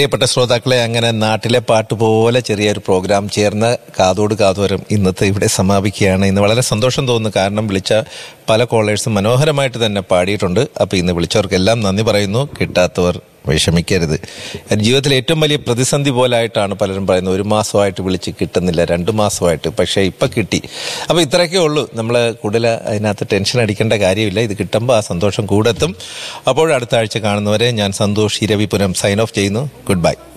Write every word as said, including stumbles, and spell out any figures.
പ്രിയപ്പെട്ട ശ്രോതാക്കളെ, അങ്ങനെ നാട്ടിലെ പാട്ട് പോലെ ചെറിയൊരു പ്രോഗ്രാം ചേർന്ന കാതോട് കാതോരം ഇന്നത്തെ ഇവിടെ സമാപിക്കുകയാണ്. ഇന്ന് വളരെ സന്തോഷം തോന്നുന്നു, കാരണം വിളിച്ച പല കോളേഴ്സും മനോഹരമായിട്ട് തന്നെ പാടിയിട്ടുണ്ട്. അപ്പോൾ ഇന്ന് വിളിച്ചവർക്കെല്ലാം നന്ദി പറയുന്നു. കിട്ടാത്തവർ വിഷമിക്കരുത്. ജീവിതത്തിലെ ഏറ്റവും വലിയ പ്രതിസന്ധി പോലായിട്ടാണ് പലരും പറയുന്നത്, ഒരു മാസമായിട്ട് വിളിച്ച് കിട്ടുന്നില്ല, രണ്ടു മാസമായിട്ട്, പക്ഷേ ഇപ്പം കിട്ടി. അപ്പോൾ ഇത്രയൊക്കെ ഉള്ളൂ. നമ്മൾ കൂടുതൽ അതിനകത്ത് ടെൻഷൻ അടിക്കേണ്ട കാര്യമില്ല. ഇത് കിട്ടുമ്പോൾ ആ സന്തോഷം കൂടെത്തും. അപ്പോൾ അടുത്ത ആഴ്ച കാണുന്നവരെ ഞാൻ സന്തോഷ് ഇരവിപുരം സൈൻ ഓഫ് ചെയ്യുന്നു. Good bye.